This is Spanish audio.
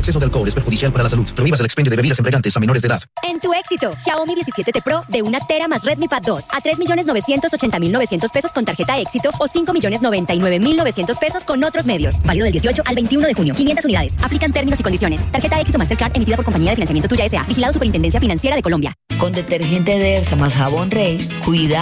exceso de alcohol es perjudicial para la salud. Prohíbas el expendio de bebidas embriagantes a menores de edad. En tu éxito, Xiaomi 17T Pro de 1 tera más Redmi Pad 2 a 3.980.900 pesos con tarjeta éxito o 5.099.900 pesos con otros medios. Válido del 18 al 21 de junio. 500 unidades. Aplican términos y condiciones. Tarjeta éxito Mastercard emitida por Compañía de Financiamiento Tuya S.A. Vigilado Superintendencia Financiera de Colombia. Con detergente Dersa más jabón Rey, cuida